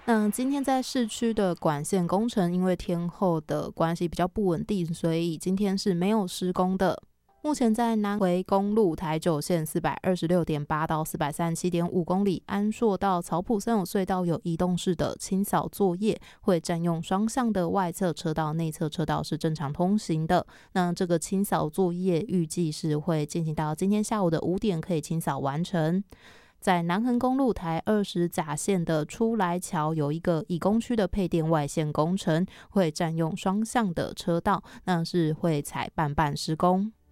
今天在市区的管线工程，因为天候的关系比较不稳定，所以今天是没有施工的。目前在南回公路台九线 426.8 到 437.5 公里，安硕到草埔森友隧道有移动式的清扫作业，会占用双向的外侧车道，内侧车道是正常通行的。那这个清扫作业预计是会进行到今天下午的5点，可以清扫完成。在南横公路台20甲线的出来桥有一个以工区的配电外线工程，会占用双向的车道，那是会采半施工。